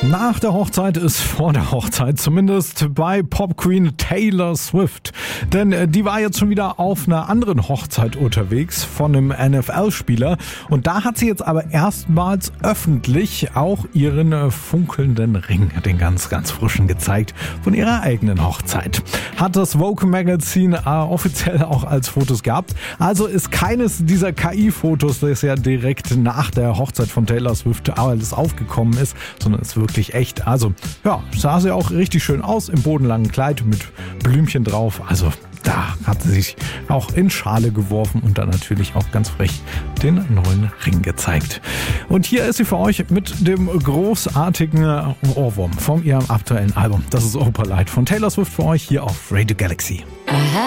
Nach der Hochzeit ist vor der Hochzeit, zumindest bei Popqueen Taylor Swift. Denn die war jetzt schon wieder auf einer anderen Hochzeit unterwegs von einem NFL-Spieler. Und da hat sie jetzt aber erstmals öffentlich auch ihren funkelnden Ring, den ganz, ganz frischen, gezeigt von ihrer eigenen Hochzeit. Hat das Vogue Magazine offiziell auch als Fotos gehabt. Also ist keines dieser KI-Fotos, das ja direkt nach der Hochzeit von Taylor Swift alles aufgekommen ist, sondern ist wirklich echt. Also, ja, sah sie auch richtig schön aus im bodenlangen Kleid mit Blümchen drauf. Also, da hat sie sich auch in Schale geworfen und dann natürlich auch ganz frech den neuen Ring gezeigt. Und hier ist sie für euch mit dem großartigen Ohrwurm von ihrem aktuellen Album. Das ist Opalite von Taylor Swift für euch hier auf Radio Galaxy.